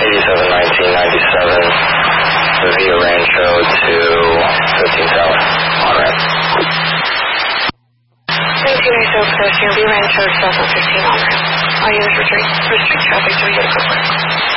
87, 1997, via Rancho to 15 South, on ramp. 1997 pedestrian, via Rancho to South 15 on ramp. All units restrict traffic to Utica Park.